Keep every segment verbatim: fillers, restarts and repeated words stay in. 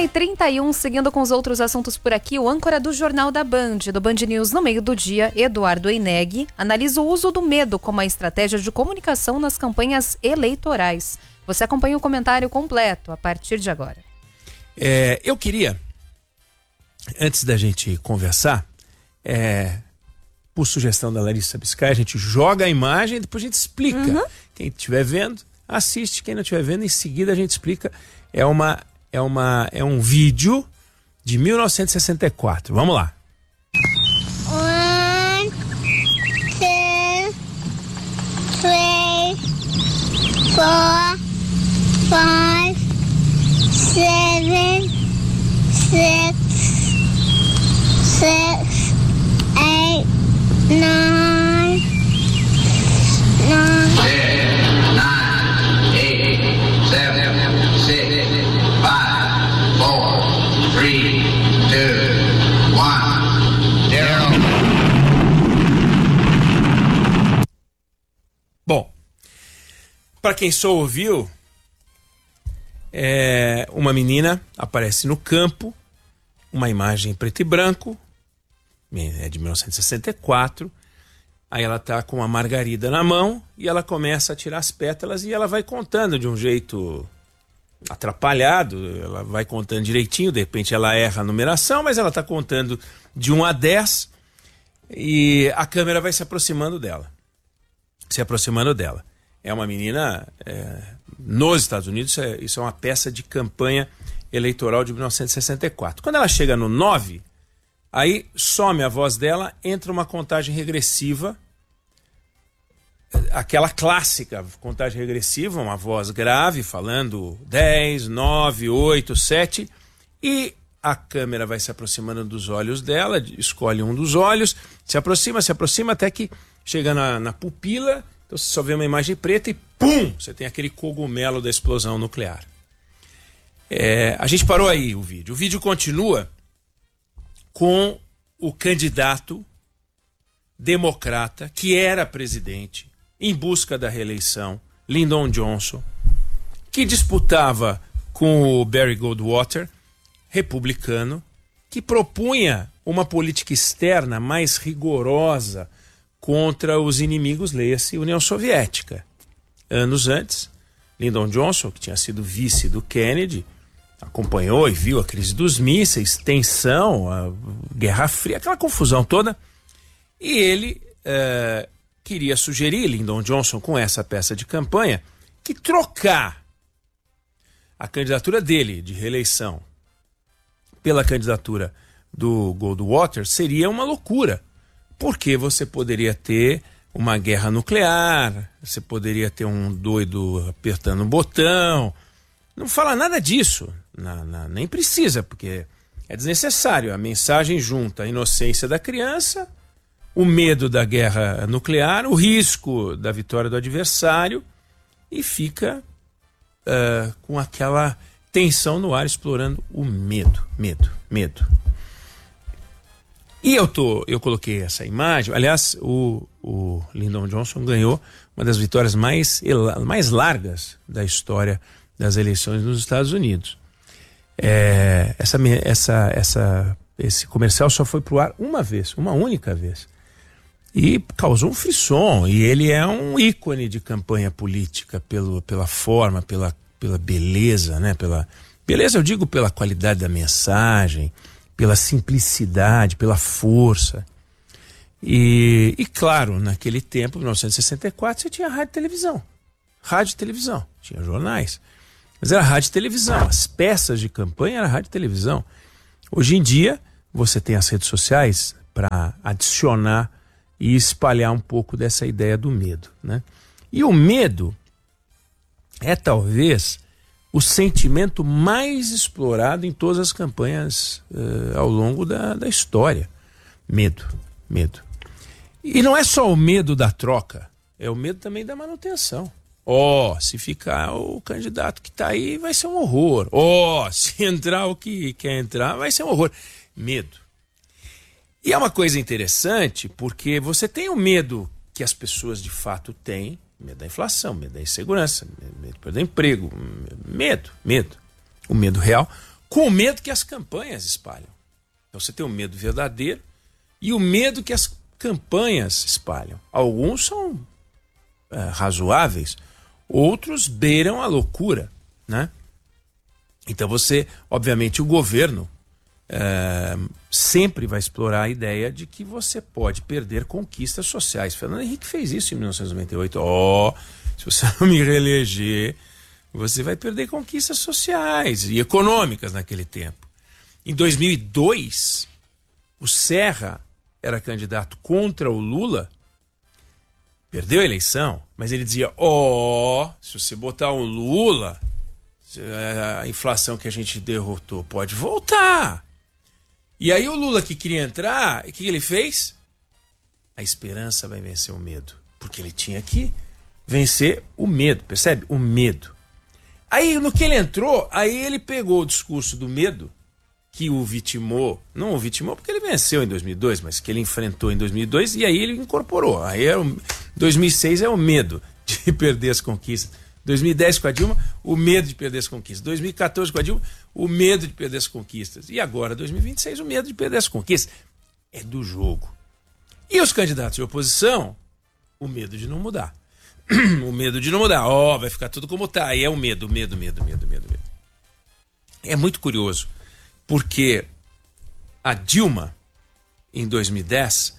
e trinta e um, seguindo com os outros assuntos por aqui, o âncora do Jornal da Band, do Band News no meio do dia, Eduardo Eineg, analisa o uso do medo como a estratégia de comunicação nas campanhas eleitorais. Você acompanha o comentário completo a partir de agora. É, eu queria, antes da gente conversar, é, por sugestão da Larissa Biscay, a gente joga a imagem e depois a gente explica. Uhum. Quem estiver vendo, assiste. Quem não estiver vendo, em seguida a gente explica. É uma... É, uma, é um vídeo de mil novecentos e sessenta e quatro. Vamos lá. One, two, three, four, five, seven, six, six, eight, nine, nine. ten, nine, eight, seven, six, five, four, three, two, one, zero. Bom, para quem só ouviu, é, uma menina aparece no campo, uma imagem em preto e branco, é de mil novecentos e sessenta e quatro, aí ela tá com uma margarida na mão e ela começa a tirar as pétalas e ela vai contando de um jeito atrapalhado, ela vai contando direitinho, de repente ela erra a numeração, mas ela tá contando de um a dez e a câmera vai se aproximando dela. Se aproximando dela. É uma menina, é, nos Estados Unidos, isso é, isso é uma peça de campanha eleitoral de mil novecentos e sessenta e quatro. Quando ela chega no nove, aí some a voz dela, entra uma contagem regressiva, aquela clássica contagem regressiva, uma voz grave falando dez, nove, oito, sete, e a câmera vai se aproximando dos olhos dela, escolhe um dos olhos, se aproxima, se aproxima até que chega na, na pupila, então você só vê uma imagem preta e pum, você tem aquele cogumelo da explosão nuclear. É, a gente parou aí o vídeo. O vídeo continua com o candidato democrata que era presidente em busca da reeleição, Lyndon Johnson, que disputava com o Barry Goldwater, republicano, que propunha uma política externa mais rigorosa contra os inimigos, leia-se, União Soviética. Anos antes, Lyndon Johnson, que tinha sido vice do Kennedy, acompanhou e viu a crise dos mísseis, tensão, a Guerra Fria, aquela confusão toda, e ele eh, queria sugerir, Lyndon Johnson, com essa peça de campanha, que trocar a candidatura dele de reeleição pela candidatura do Goldwater seria uma loucura, porque você poderia ter uma guerra nuclear, você poderia ter um doido apertando um botão. Não fala nada disso, na, na, nem precisa, porque é desnecessário. A mensagem junta a inocência da criança, o medo da guerra nuclear, o risco da vitória do adversário, e fica uh, com aquela tensão no ar, explorando o medo, medo, medo. E eu, tô, eu coloquei essa imagem, aliás, o, o Lyndon Johnson ganhou uma das vitórias mais, mais largas da história das eleições nos Estados Unidos. É, essa, essa, essa, esse comercial só foi pro ar uma vez, uma única vez. E causou um frisson, e ele é um ícone de campanha política pelo, pela forma, pela, pela beleza, né? Pela beleza, eu digo pela qualidade da mensagem, pela simplicidade, pela força. E, e claro, naquele tempo, mil novecentos e sessenta e quatro, você tinha rádio e televisão. Rádio e televisão, tinha jornais. Mas era rádio e televisão, as peças de campanha era rádio e televisão. Hoje em dia, você tem as redes sociais para adicionar e espalhar um pouco dessa ideia do medo, né? E o medo é talvez o sentimento mais explorado em todas as campanhas uh, ao longo da, da história. Medo, medo. E não é só o medo da troca, é o medo também da manutenção. Ó, oh, se ficar o candidato que está aí, vai ser um horror. Ó, oh, se entrar o que quer entrar, vai ser um horror. Medo. E é uma coisa interessante, porque você tem o medo que as pessoas de fato têm, medo da inflação, medo da insegurança, medo de perder emprego, medo, medo. O medo real, com o medo que as campanhas espalham. Então você tem o medo verdadeiro e o medo que as campanhas espalham. Alguns são é, razoáveis, outros beiram a loucura, né? Então você, obviamente, o governo é, sempre vai explorar a ideia de que você pode perder conquistas sociais. Fernando Henrique fez isso em mil novecentos e noventa e oito. Ó, oh, se você não me reeleger, você vai perder conquistas sociais e econômicas naquele tempo. Em dois mil e dois, o Serra era candidato contra o Lula, perdeu a eleição, mas ele dizia, ó, oh, se você botar o Lula, a inflação que a gente derrotou pode voltar. E aí o Lula que queria entrar, o que ele fez? A esperança vai vencer o medo, porque ele tinha que vencer o medo, percebe? O medo. Aí no que ele entrou, aí ele pegou o discurso do medo, que o vitimou, não o vitimou porque ele venceu em dois mil e dois, mas que ele enfrentou em dois mil e dois, e aí ele incorporou. Aí é o, dois mil e seis é o medo de perder as conquistas. dois mil e dez com a Dilma, o medo de perder as conquistas. dois mil e quatorze com a Dilma, o medo de perder as conquistas. E agora, dois mil e vinte e seis, o medo de perder as conquistas. É do jogo. E os candidatos de oposição, o medo de não mudar. O medo de não mudar. Ó, oh, vai ficar tudo como tá. Aí é o medo, medo, medo, medo, medo, medo. É muito curioso, porque a Dilma, em dois mil e dez,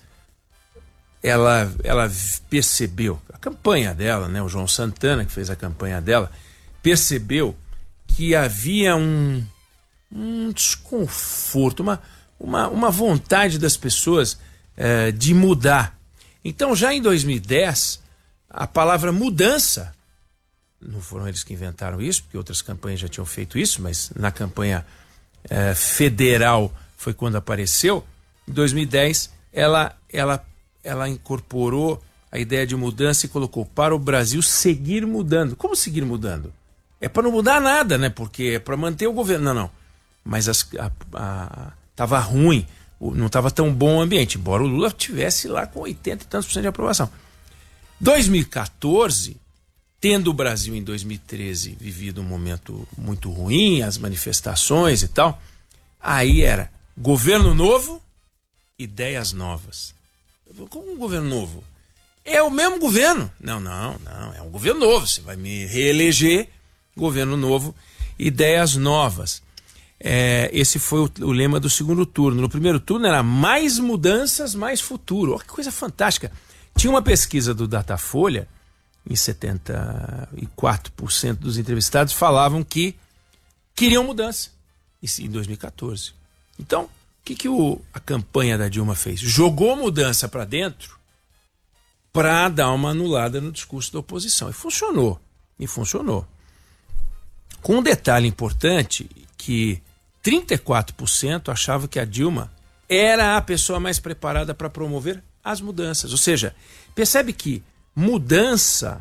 ela, ela percebeu, a campanha dela, né, o João Santana, que fez a campanha dela, percebeu que havia um, um desconforto, uma, uma, uma vontade das pessoas eh, de mudar. Então, já em dois mil e dez, a palavra mudança, não foram eles que inventaram isso, porque outras campanhas já tinham feito isso, mas na campanha eh, federal foi quando apareceu. Em dois mil e dez, ela, ela, ela incorporou a ideia de mudança e colocou para o Brasil seguir mudando. Como seguir mudando? É para não mudar nada, né? Porque é para manter o governo. Não, não. Mas estava ruim, não estava tão bom o ambiente, embora o Lula tivesse lá com oitenta e tantos por cento de aprovação. dois mil e quatorze, tendo o Brasil em dois mil e treze vivido um momento muito ruim, as manifestações e tal, aí era governo novo, ideias novas. Como um governo novo? É o mesmo governo. Não, não, não, é um governo novo. Você vai me reeleger, governo novo, ideias novas. É, esse foi o, o lema do segundo turno. No primeiro turno era mais mudanças, mais futuro. Olha que coisa fantástica. Tinha uma pesquisa do Datafolha, em setenta e quatro por cento dos entrevistados falavam que queriam mudança, isso em dois mil e quatorze. Então, o que, que o, a campanha da Dilma fez? Jogou mudança para dentro para dar uma anulada no discurso da oposição. E funcionou. E funcionou. Com um detalhe importante, que trinta e quatro por cento achavam que a Dilma era a pessoa mais preparada para promover as mudanças. Ou seja, percebe que mudança,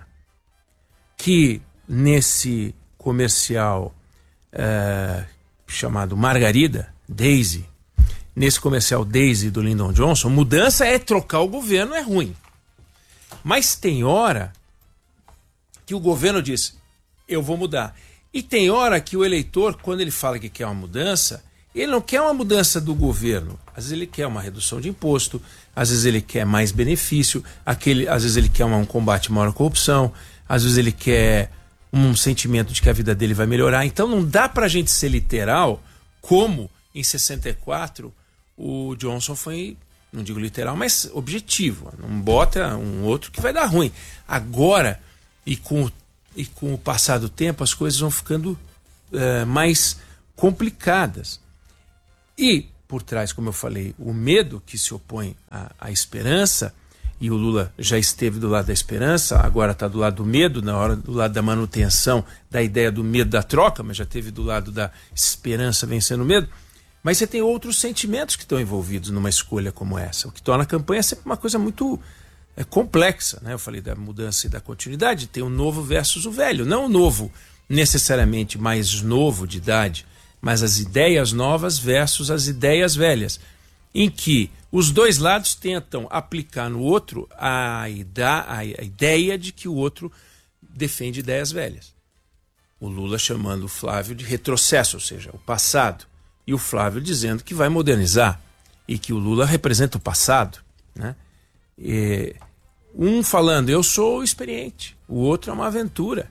que nesse comercial é, chamado Margarida, Daisy, nesse comercial Daisy do Lyndon Johnson, mudança é trocar o governo, é ruim. Mas tem hora que o governo diz, eu vou mudar. E tem hora que o eleitor, quando ele fala que quer uma mudança, ele não quer uma mudança do governo. Às vezes ele quer uma redução de imposto, às vezes ele quer mais benefício, aquele, às vezes ele quer uma, um combate maior à corrupção, às vezes ele quer um sentimento de que a vida dele vai melhorar. Então não dá pra gente ser literal, como em sessenta e quatro o Johnson foi, não digo literal, mas objetivo. Não bota um outro que vai dar ruim. Agora, e com, e com o passar do tempo, as coisas vão ficando uh, mais complicadas. E, por trás, como eu falei, o medo que se opõe à, à esperança, e o Lula já esteve do lado da esperança, agora está do lado do medo, na hora do lado da manutenção da ideia do medo da troca, mas já esteve do lado da esperança vencendo o medo. Mas você tem outros sentimentos que estão envolvidos numa escolha como essa, o que torna a campanha sempre uma coisa muito é, complexa, né? Eu falei da mudança e da continuidade, tem o novo versus o velho, não o novo necessariamente mais novo de idade, mas as ideias novas versus as ideias velhas, em que os dois lados tentam aplicar no outro a, ida, a ideia de que o outro defende ideias velhas. O Lula chamando o Flávio de retrocesso, ou seja, o passado. E o Flávio dizendo que vai modernizar e que o Lula representa o passado, né? E um falando, eu sou experiente, o outro é uma aventura.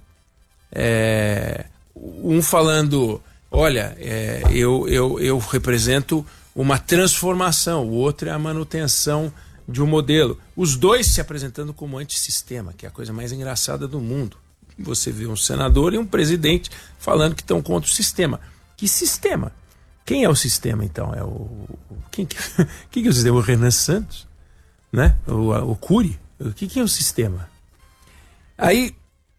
É, um falando, olha, é, eu, eu, eu represento uma transformação, o outro é a manutenção de um modelo. Os dois se apresentando como antissistema, que é a coisa mais engraçada do mundo. Você vê um senador e um presidente falando que estão contra o sistema. Que sistema? Quem é o sistema, então? É o quem, quem é o sistema? O Renan Santos? Né? O, o Cury? O que, que é o sistema? Aí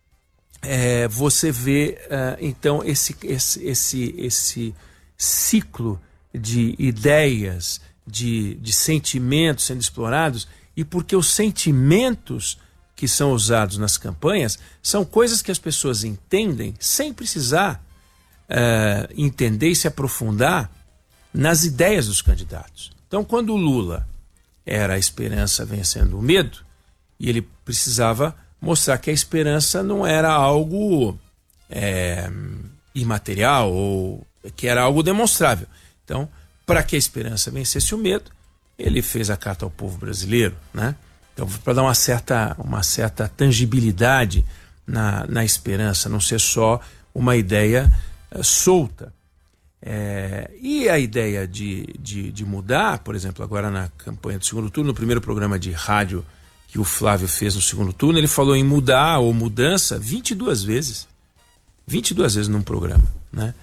é, você vê, uh, então, esse, esse, esse, esse ciclo de ideias, de, de sentimentos sendo explorados, e porque os sentimentos que são usados nas campanhas são coisas que as pessoas entendem sem precisar uh, entender e se aprofundar nas ideias dos candidatos. Então, quando o Lula era a esperança vencendo o medo, e ele precisava mostrar que a esperança não era algo é, imaterial, ou que era algo demonstrável. Então, para que a esperança vencesse o medo, ele fez a Carta ao Povo Brasileiro, né? Então, para dar uma certa, uma certa tangibilidade na, na esperança, não ser só uma ideia uh, solta. É, e a ideia de, de, de mudar, por exemplo, agora na campanha do segundo turno, no primeiro programa de rádio que o Flávio fez no segundo turno, ele falou em mudar ou mudança vinte e duas vezes. vinte e duas vezes num programa, né?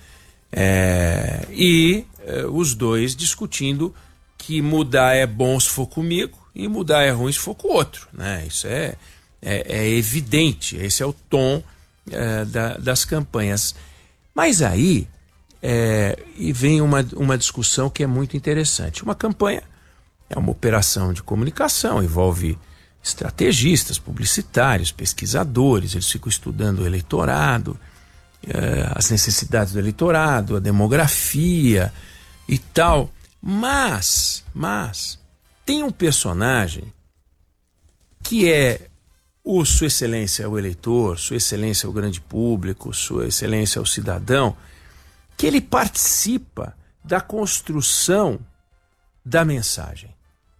É, e é, os dois discutindo que mudar é bom se for comigo e mudar é ruim se for com o outro, né? Isso é, é, é evidente, esse é o tom é, da, das campanhas. Mas aí é, e vem uma, uma discussão que é muito interessante. Uma campanha é uma operação de comunicação, envolve estrategistas, publicitários, pesquisadores, eles ficam estudando o eleitorado, eh, as necessidades do eleitorado, a demografia e tal. Mas, mas, tem um personagem que é o Sua Excelência o eleitor, Sua Excelência o grande público, Sua Excelência o cidadão, que ele participa da construção da mensagem.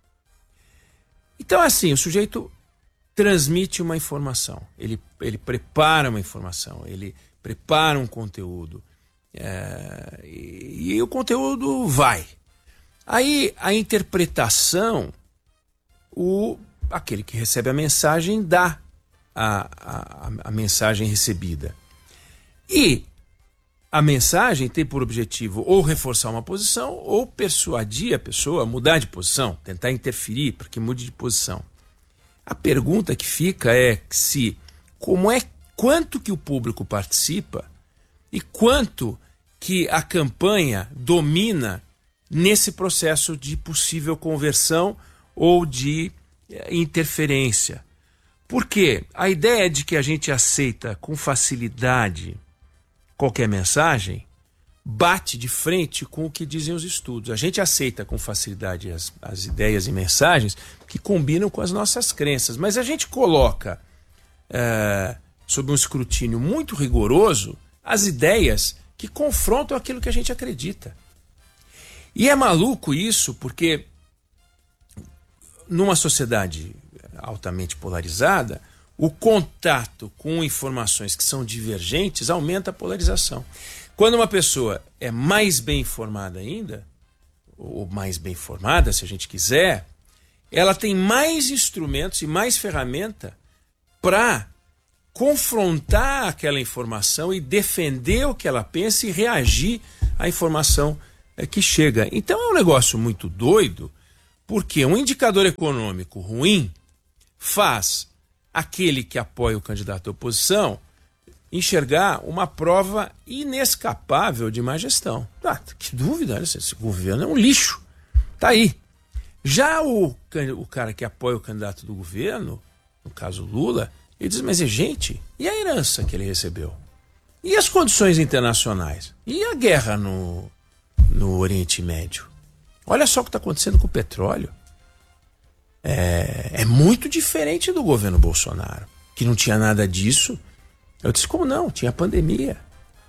Então, assim, o sujeito transmite uma informação, ele, ele prepara uma informação, ele prepara um conteúdo, é, e, e o conteúdo vai. Aí, a interpretação, o, aquele que recebe a mensagem dá a, a, a mensagem recebida. E a mensagem tem por objetivo ou reforçar uma posição ou persuadir a pessoa a mudar de posição, tentar interferir para que mude de posição. A pergunta que fica é se, como é, quanto que o público participa e quanto que a campanha domina nesse processo de possível conversão ou de interferência. Porque a ideia de que a gente aceita com facilidade qualquer mensagem bate de frente com o que dizem os estudos. A gente aceita com facilidade as, as ideias e mensagens que combinam com as nossas crenças, mas a gente coloca é, sob um escrutínio muito rigoroso as ideias que confrontam aquilo que a gente acredita. E é maluco isso, porque numa sociedade altamente polarizada, o contato com informações que são divergentes aumenta a polarização. Quando uma pessoa é mais bem informada ainda, ou mais bem formada, se a gente quiser, ela tem mais instrumentos e mais ferramenta para confrontar aquela informação e defender o que ela pensa e reagir à informação que chega. Então é um negócio muito doido, porque um indicador econômico ruim faz aquele que apoia o candidato à oposição enxergar uma prova inescapável de má gestão. Ah, que dúvida, olha, esse governo é um lixo. Tá aí. Já o, o cara que apoia o candidato do governo, no caso Lula, ele diz, mas é gente, e a herança que ele recebeu? E as condições internacionais? E a guerra no, no Oriente Médio? Olha só o que está acontecendo com o petróleo. É, é muito diferente do governo Bolsonaro, que não tinha nada disso. Eu disse, como não? Tinha pandemia,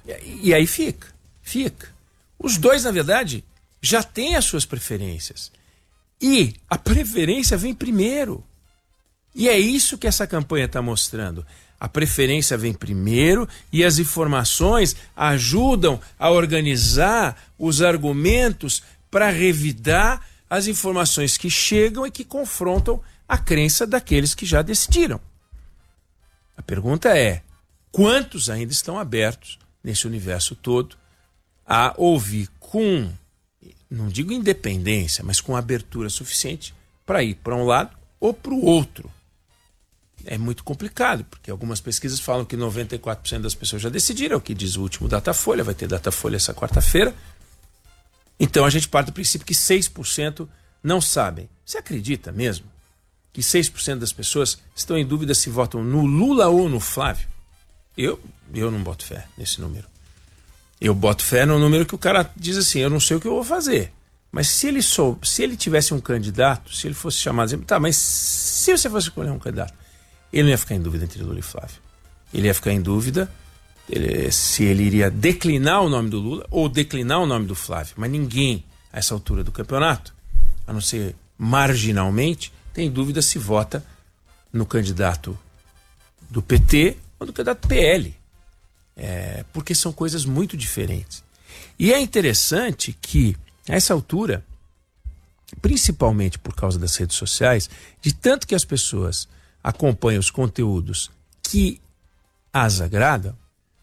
E, e aí fica, fica. Os dois, na verdade, já têm as suas preferências. E a preferência vem primeiro. E é isso que essa campanha está mostrando. A preferência vem primeiro e as informações ajudam a organizar os argumentos para revidar as informações que chegam e que confrontam a crença daqueles que já decidiram. A pergunta é, quantos ainda estão abertos nesse universo todo a ouvir com, não digo independência, mas com abertura suficiente para ir para um lado ou para o outro? É muito complicado, porque algumas pesquisas falam que noventa e quatro por cento das pessoas já decidiram, é o que diz o último Datafolha, vai ter Datafolha essa quarta-feira. Então a gente parte do princípio que seis por cento não sabem. Você acredita mesmo que seis por cento das pessoas estão em dúvida se votam no Lula ou no Flávio? Eu, eu não boto fé nesse número. Eu boto fé no número que o cara diz assim, eu não sei o que eu vou fazer. Mas se ele, sou, se ele tivesse um candidato, se ele fosse chamado, tá, mas se você fosse escolher um candidato, ele não ia ficar em dúvida entre Lula e Flávio. Ele ia ficar em dúvida ele, se ele iria declinar o nome do Lula ou declinar o nome do Flávio. Mas ninguém, a essa altura do campeonato, a não ser marginalmente, tem dúvida se vota no candidato do P T ou do candidato P L. É, porque são coisas muito diferentes. E é interessante que, a essa altura, principalmente por causa das redes sociais, de tanto que as pessoas acompanham os conteúdos que as agradam,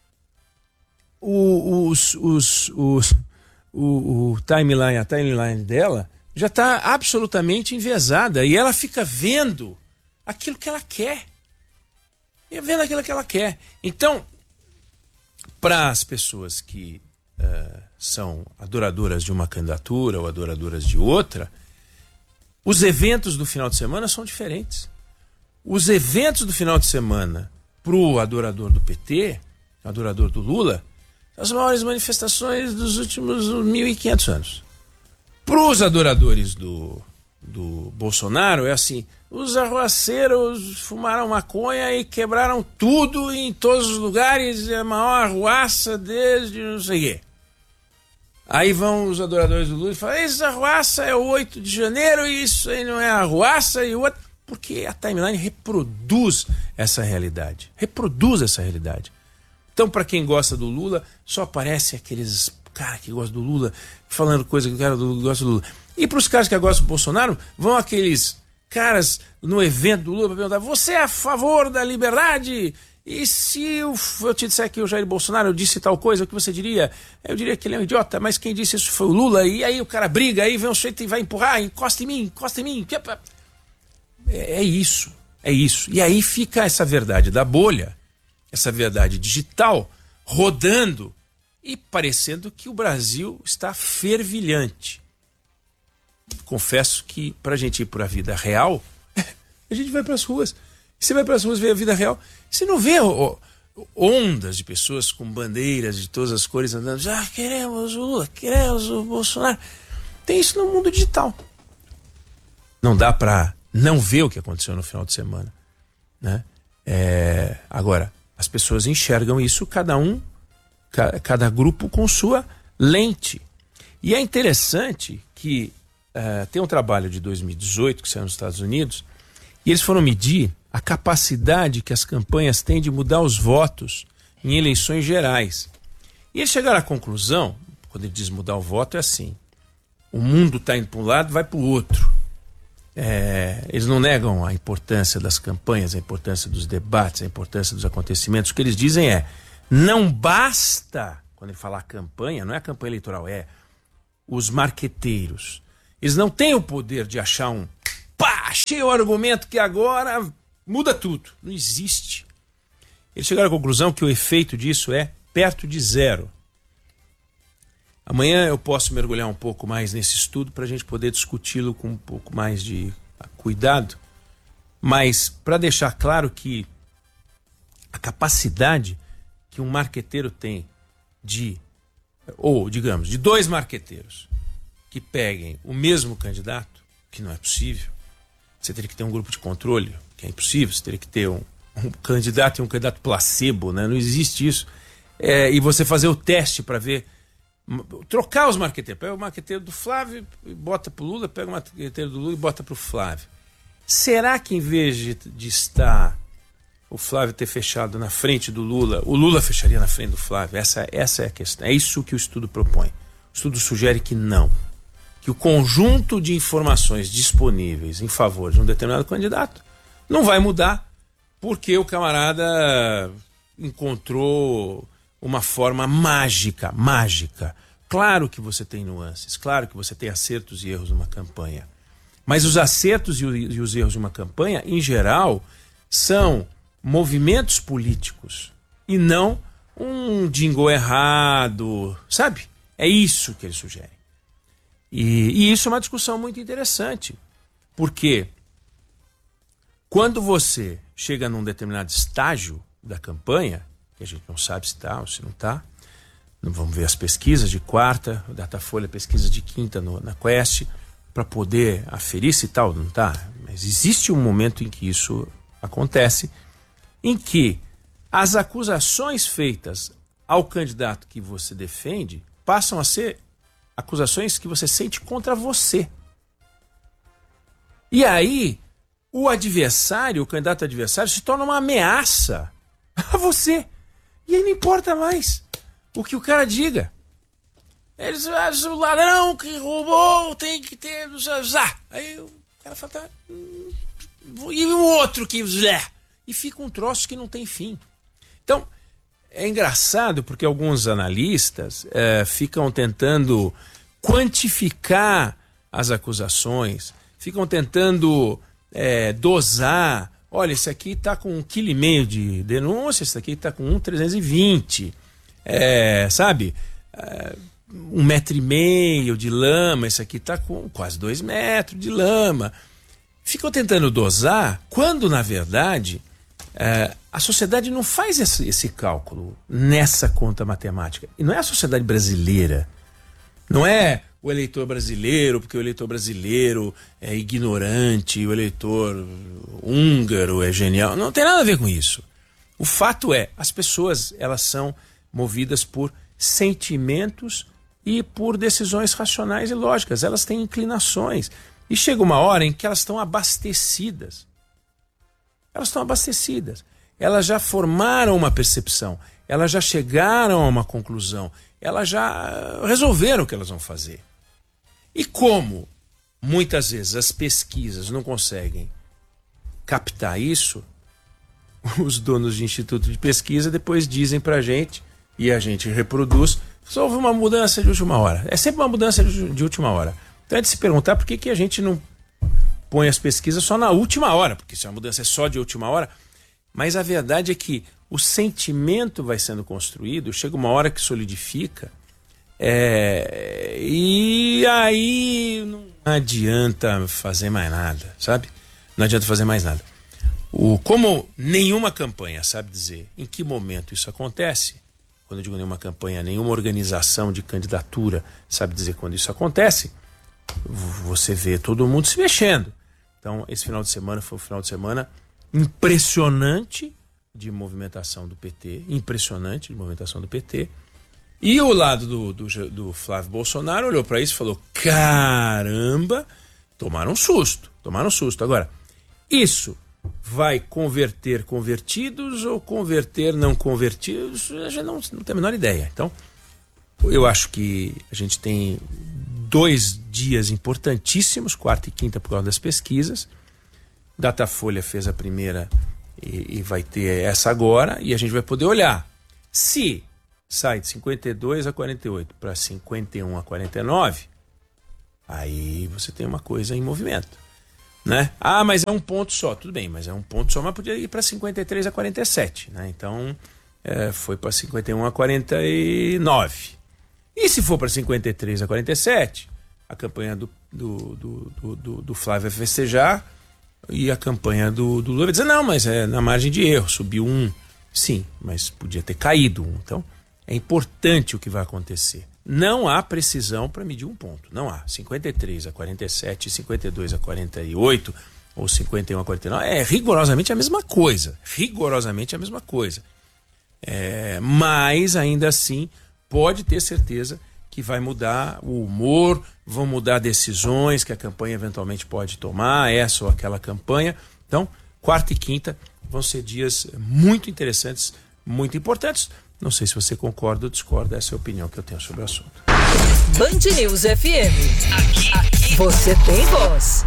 o, os, os, os, o, o timeline, a timeline dela já está absolutamente enviesada e ela fica vendo aquilo que ela quer. E vendo aquilo que ela quer. Então, para as pessoas que uh, são adoradoras de uma candidatura ou adoradoras de outra, os eventos do final de semana são diferentes. Os eventos do final de semana para o adorador do P T, adorador do Lula, são as maiores manifestações dos últimos mil e quinhentos anos. Para os adoradores do, do Bolsonaro, é assim, os arruaceiros fumaram maconha e quebraram tudo em todos os lugares, é a maior arruaça desde não sei o quê. Aí vão os adoradores do Lula e falam, essa arruaça é o oito de janeiro e isso aí não é arruaça e o outro... Porque a timeline reproduz essa realidade. Reproduz essa realidade. Então, para quem gosta do Lula, só aparece aqueles caras que gostam do Lula, falando coisa que o cara do Lula gosta do Lula. E para os caras que gostam do Bolsonaro, vão aqueles caras no evento do Lula para perguntar, você é a favor da liberdade? E se eu, eu te disser que o Jair Bolsonaro disse tal coisa, o que você diria? Eu diria que ele é um idiota, mas quem disse isso foi o Lula. E aí o cara briga, aí vem um sujeito e vai empurrar, encosta em mim, encosta em mim. É isso, é isso. E aí fica essa verdade da bolha, essa verdade digital, rodando e parecendo que o Brasil está fervilhante. Confesso que para a gente ir para a vida real, a gente vai para as ruas. Você vai para as ruas ver a vida real, você não vê ó, ondas de pessoas com bandeiras de todas as cores andando, ah, queremos o Lula, queremos o Bolsonaro. Tem isso no mundo digital. Não dá para não ver o que aconteceu no final de semana, né? É, agora, as pessoas enxergam isso, cada um, ca, cada grupo com sua lente. E é interessante que uh, tem um trabalho de dois mil e dezoito que saiu nos Estados Unidos e eles foram medir a capacidade que as campanhas têm de mudar os votos em eleições gerais. E eles chegaram à conclusão, quando ele diz mudar o voto, é assim, o mundo está indo para um lado, vai para o outro. É, eles não negam a importância das campanhas, a importância dos debates, a importância dos acontecimentos. O que eles dizem é, não basta, quando ele falar campanha, não é a campanha eleitoral, é os marqueteiros. Eles não têm o poder de achar um, pá, achei o argumento que agora muda tudo. Não existe. Eles chegaram à conclusão que o efeito disso é perto de zero. Amanhã eu posso mergulhar um pouco mais nesse estudo para a gente poder discuti-lo com um pouco mais de cuidado, mas para deixar claro que a capacidade que um marqueteiro tem de, ou digamos, de dois marqueteiros que peguem o mesmo candidato, que não é possível, você teria que ter um grupo de controle, que é impossível, você teria que ter um, um candidato e um candidato placebo, né? Não existe isso. é, e você fazer o teste para ver, trocar os marqueteiros. Pega o marqueteiro do Flávio e bota pro Lula, pega o marqueteiro do Lula e bota pro Flávio. Será que em vez de, de estar o Flávio ter fechado na frente do Lula, o Lula fecharia na frente do Flávio? Essa, essa é a questão. É isso que o estudo propõe. O estudo sugere que não. Que o conjunto de informações disponíveis em favor de um determinado candidato não vai mudar porque o camarada encontrou uma forma mágica, mágica. Claro que você tem nuances, claro que você tem acertos e erros numa campanha. Mas os acertos e, o, e os erros de uma campanha, em geral, são movimentos políticos e não um jingle errado, sabe? É isso que eles sugerem. E, e isso é uma discussão muito interessante, porque quando você chega num determinado estágio da campanha, que a gente não sabe se está ou se não está, vamos ver as pesquisas de quarta, o Datafolha, pesquisa de quinta no, na Quest, para poder aferir se tal não está. Mas existe um momento em que isso acontece, em que as acusações feitas ao candidato que você defende passam a ser acusações que você sente contra você. E aí, o adversário, o candidato adversário, se torna uma ameaça a você. E aí não importa mais o que o cara diga. Eles, ah, o ladrão que roubou tem que ter... Ah. Aí o cara fala... Tá, hum, e o outro que... E fica um troço que não tem fim. Então, é engraçado porque alguns analistas é, ficam tentando quantificar as acusações, ficam tentando é, dosar. Olha, esse aqui está com um quilo e meio de denúncia, esse aqui está com um trezentos e vinte, é, sabe? É, um metro e meio de lama, esse aqui está com quase dois metros de lama. Ficam tentando dosar, quando na verdade é, a sociedade não faz esse, esse cálculo nessa conta matemática. E não é a sociedade brasileira, não é o eleitor brasileiro, porque o eleitor brasileiro é ignorante, o eleitor húngaro é genial. Não tem nada a ver com isso. O fato é, as pessoas elas são movidas por sentimentos e por decisões racionais e lógicas. Elas têm inclinações. E chega uma hora em que elas estão abastecidas. Elas estão abastecidas. Elas já formaram uma percepção. Elas já chegaram a uma conclusão. Elas já resolveram o que elas vão fazer. E como muitas vezes as pesquisas não conseguem captar isso, os donos de instituto de pesquisa depois dizem pra gente, e a gente reproduz, só houve uma mudança de última hora. É sempre uma mudança de última hora. Então é de se perguntar por que, que a gente não põe as pesquisas só na última hora, porque se a mudança é só de última hora. Mas a verdade é que o sentimento vai sendo construído, chega uma hora que solidifica, é, e aí não adianta fazer mais nada, sabe? Não adianta fazer mais nada. O, como nenhuma campanha sabe dizer em que momento isso acontece, quando eu digo nenhuma campanha, nenhuma organização de candidatura sabe dizer quando isso acontece, você vê todo mundo se mexendo. Então, esse final de semana foi um final de semana impressionante de movimentação do P T, impressionante de movimentação do P T. E o lado do, do, do Flávio Bolsonaro olhou para isso e falou: caramba, tomaram um susto, tomaram um susto. Agora, isso vai converter convertidos ou converter não convertidos? A gente não, não tem a menor ideia. Então, eu acho que a gente tem dois dias importantíssimos, quarta e quinta, por causa das pesquisas. Datafolha fez a primeira e, e vai ter essa agora, e a gente vai poder olhar. Se sai de cinquenta e dois a quarenta e oito para cinquenta e um a quarenta e nove, aí você tem uma coisa em movimento, né? Ah, mas é um ponto só. Tudo bem, mas é um ponto só, mas podia ir para cinquenta e três a quarenta e sete, né? Então, é, foi para cinquenta e um a quarenta e nove. E se for para cinquenta e três a quarenta e sete, a campanha do, do, do, do, do, do Flávio vai festejar e a campanha do, do Lula vai dizer: não, mas é na margem de erro, subiu um. Sim, mas podia ter caído um. Então, é importante o que vai acontecer. Não há precisão para medir um ponto. Não há. cinquenta e três a quarenta e sete, cinquenta e dois a quarenta e oito ou cinquenta e um a quarenta e nove é rigorosamente a mesma coisa. Rigorosamente a mesma coisa. É, mas, ainda assim, pode ter certeza que vai mudar o humor, vão mudar decisões que a campanha eventualmente pode tomar, essa ou aquela campanha. Então, quarta e quinta vão ser dias muito interessantes, muito importantes. Não sei se você concorda ou discorda, essa é a opinião que eu tenho sobre o assunto. Band News F M. Aqui, aqui você tem voz.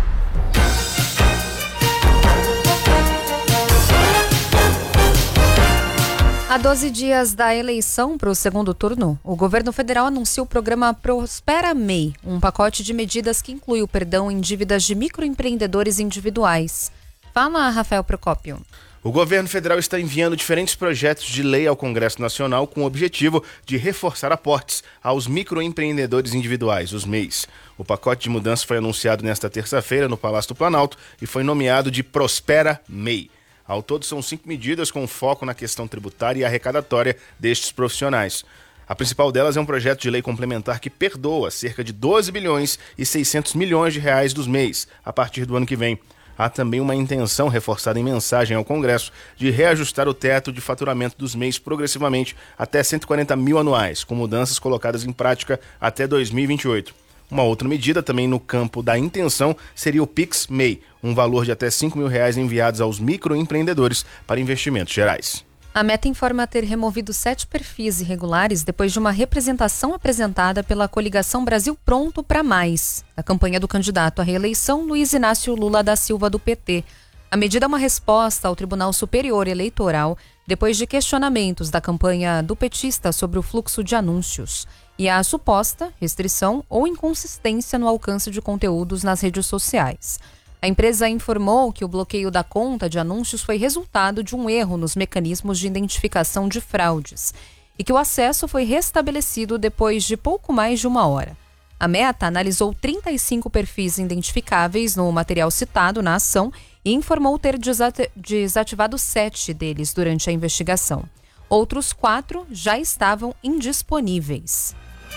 Há doze dias da eleição para o segundo turno, o governo federal anunciou o programa Prospera M E I, um pacote de medidas que inclui o perdão em dívidas de microempreendedores individuais. Fala, Rafael Procópio. O governo federal está enviando diferentes projetos de lei ao Congresso Nacional com o objetivo de reforçar aportes aos microempreendedores individuais, os M E Is. O pacote de mudança foi anunciado nesta terça-feira no Palácio do Planalto e foi nomeado de Prospera M E I. Ao todo, são cinco medidas com foco na questão tributária e arrecadatória destes profissionais. A principal delas é um projeto de lei complementar que perdoa cerca de doze bilhões e seiscentos milhões de reais dos M E Is a partir do ano que vem. Há também uma intenção reforçada em mensagem ao Congresso de reajustar o teto de faturamento dos M E Is progressivamente até cento e quarenta mil anuais, com mudanças colocadas em prática até dois mil e vinte e oito. Uma outra medida, também no campo da intenção, seria o Pix M E I, um valor de até cinco mil reais enviados aos microempreendedores para investimentos gerais. A Meta informa ter removido sete perfis irregulares depois de uma representação apresentada pela coligação Brasil Pronto para Mais, da campanha do candidato à reeleição Luiz Inácio Lula da Silva, do P T. A medida é uma resposta ao Tribunal Superior Eleitoral depois de questionamentos da campanha do petista sobre o fluxo de anúncios e a suposta restrição ou inconsistência no alcance de conteúdos nas redes sociais. A empresa informou que o bloqueio da conta de anúncios foi resultado de um erro nos mecanismos de identificação de fraudes e que o acesso foi restabelecido depois de pouco mais de uma hora. A Meta analisou trinta e cinco perfis identificáveis no material citado na ação e informou ter desativado sete deles durante a investigação. Outros quatro já estavam indisponíveis.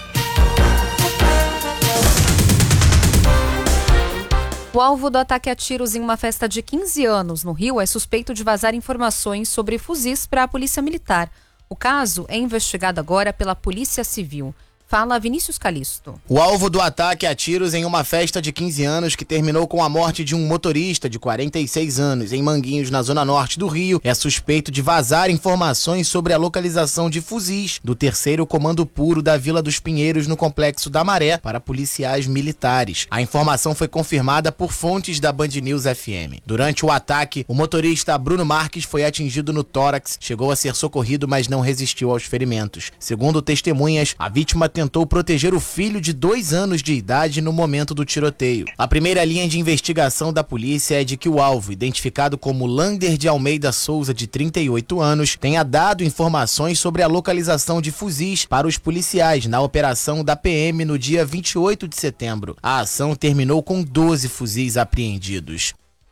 O alvo do ataque a tiros em uma festa de quinze anos no Rio é suspeito de vazar informações sobre fuzis para a Polícia Militar. O caso é investigado agora pela Polícia Civil. Fala Vinícius Calisto. O alvo do ataque a tiros em uma festa de quinze anos que terminou com a morte de um motorista de quarenta e seis anos em Manguinhos, na zona norte do Rio, é suspeito de vazar informações sobre a localização de fuzis do terceiro Comando Puro da Vila dos Pinheiros, no Complexo da Maré, para policiais militares. A informação foi confirmada por fontes da Band News F M. Durante o ataque, o motorista Bruno Marques foi atingido no tórax, chegou a ser socorrido, mas não resistiu aos ferimentos. Segundo testemunhas, a vítima tentou proteger o filho de dois anos de idade no momento do tiroteio. A primeira linha de investigação da polícia é de que o alvo, identificado como Lander de Almeida Souza, de trinta e oito anos, tenha dado informações sobre a localização de fuzis para os policiais na operação da P M no dia vinte e oito de setembro. A ação terminou com doze fuzis apreendidos.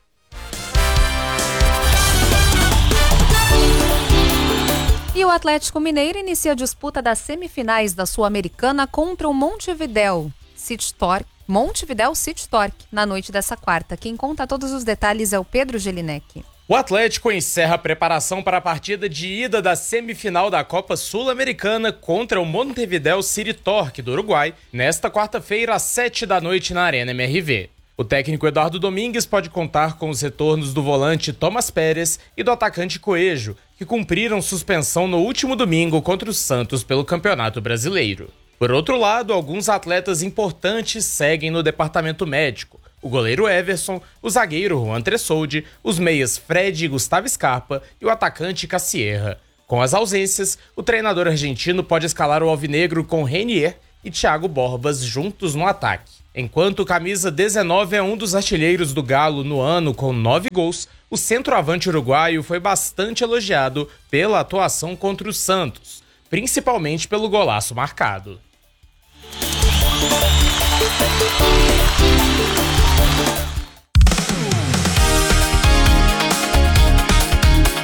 E o Atlético Mineiro inicia a disputa das semifinais da Sul-Americana contra o Montevidéu City Torque, Montevidéu City Torque, na noite dessa quarta. Quem conta todos os detalhes é o Pedro Gelinek. O Atlético encerra a preparação para a partida de ida da semifinal da Copa Sul-Americana contra o Montevidéu City Torque, do Uruguai, nesta quarta-feira às sete da noite na Arena M R V. O técnico Eduardo Domingues pode contar com os retornos do volante Thomas Pérez e do atacante Coelho, que cumpriram suspensão no último domingo contra o Santos pelo Campeonato Brasileiro. Por outro lado, alguns atletas importantes seguem no departamento médico. O goleiro Everson, o zagueiro Juan Tressoldi, os meias Fred e Gustavo Scarpa e o atacante Cassierra. Com as ausências, o treinador argentino pode escalar o alvinegro com Renier e Thiago Borbas juntos no ataque. Enquanto o camisa dezenove é um dos artilheiros do Galo no ano com nove gols, o centroavante uruguaio foi bastante elogiado pela atuação contra o Santos, principalmente pelo golaço marcado.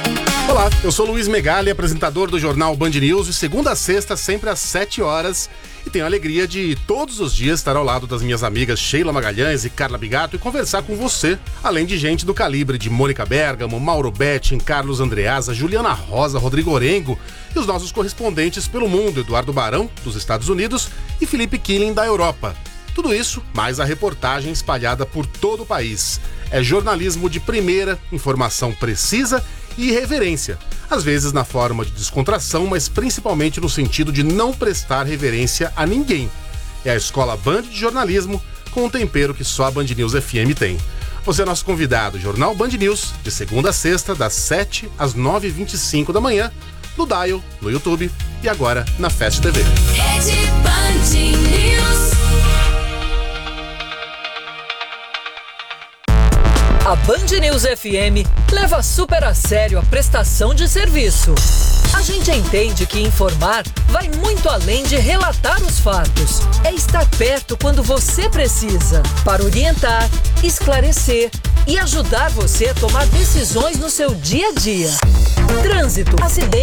Olá, eu sou Luiz Megali, apresentador do jornal Band News, de segunda a sexta, sempre às sete horas. E tenho a alegria de todos os dias estar ao lado das minhas amigas Sheila Magalhães e Carla Bigato e conversar com você, além de gente do calibre de Mônica Bergamo, Mauro Betting, Carlos Andreasa, Juliana Rosa, Rodrigo Orengo e os nossos correspondentes pelo mundo, Eduardo Barão, dos Estados Unidos, e Felipe Killing, da Europa. Tudo isso, mais a reportagem espalhada por todo o país. É jornalismo de primeira, informação precisa e irreverência. Às vezes na forma de descontração, mas principalmente no sentido de não prestar reverência a ninguém. É a Escola Band de Jornalismo, com um tempero que só a Band News F M tem. Você é nosso convidado, Jornal Band News, de segunda a sexta, das sete às nove e vinte e cinco da manhã, no Dial, no YouTube e agora na Fast T V. Rede Band News. A Band News F M leva super a sério a prestação de serviço. A gente entende que informar vai muito além de relatar os fatos. É estar perto quando você precisa, para orientar, esclarecer e ajudar você a tomar decisões no seu dia a dia. Trânsito, acidente.